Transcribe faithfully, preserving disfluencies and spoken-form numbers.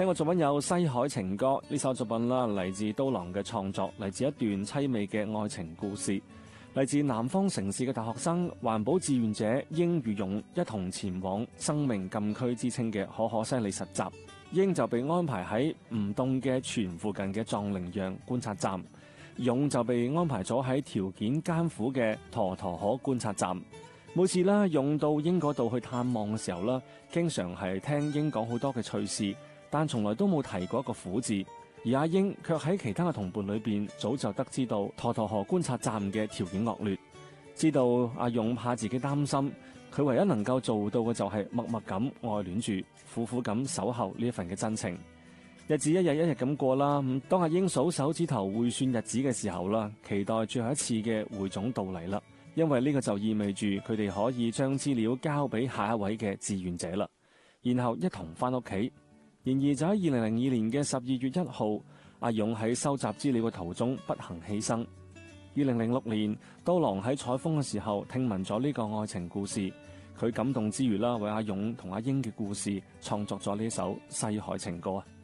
聽過作品有《西海情歌》呢首作品啦，嚟自刀郎嘅創作，嚟自一段凄美嘅愛情故事，嚟自南方城市嘅大學生環保志願者英與勇一同前往生命禁區之稱嘅可可西里實習。英就被安排喺吳洞嘅泉附近嘅藏羚羊觀察站，勇就被安排咗喺條件艱苦嘅沱沱河觀察站。每次啦，勇到英嗰度去探望嘅時候啦，經常係聽英講好多嘅趣事，但從來都冇提過一個苦字。而阿英卻喺其他嘅同伴裏邊早就得知到沱沱河觀察站嘅條件惡劣，知道阿勇怕自己擔心，佢唯一能夠做到嘅就係默默咁愛戀住，苦苦咁守候呢一份嘅真情。日子一日一日咁過啦，當阿英數手指頭匯算日子嘅時候啦，期待最後一次嘅匯總到嚟啦。因為呢個就意味住佢哋可以將資料交俾下一位嘅志願者啦，然後一同翻屋企。然而就喺二零零二年嘅十二月一號，阿勇喺收集資料嘅途中不幸犧牲。二零零六年，刀郎喺採風嘅時候聽聞咗呢個愛情故事，佢感動之餘啦，為阿勇同阿英嘅故事創作咗呢首《西海情歌》啊。